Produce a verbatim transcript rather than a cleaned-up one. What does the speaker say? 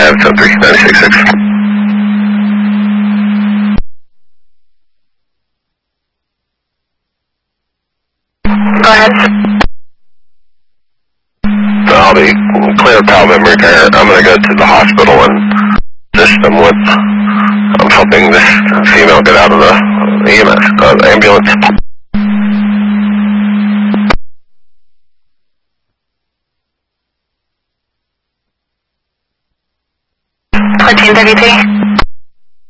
five seven three nine six six. Go ahead. So I'll be clear pelvic repair. I'm going to go to the hospital and assist them with I'm helping this female get out of the E M S, uh, the ambulance. fourteen thirty-three.